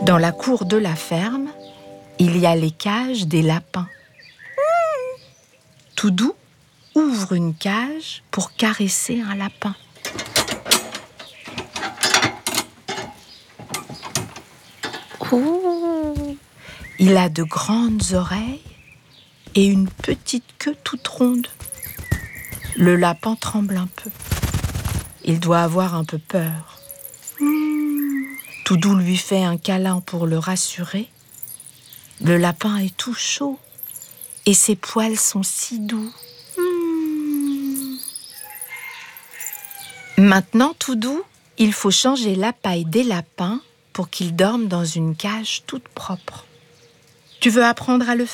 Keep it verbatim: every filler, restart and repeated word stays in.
Dans la cour de la ferme, il y a les cages des lapins. Toudou ouvre une cage pour caresser un lapin. Oh, il a de grandes oreilles et une petite queue toute ronde. Le lapin tremble un peu. Il doit avoir un peu peur. Toudou lui fait un câlin pour le rassurer. Le lapin est tout chaud et ses poils sont si doux. Maintenant, Toudou, il faut changer la paille des lapins pour qu'ils dorment dans une cage toute propre. Tu veux apprendre à le faire ?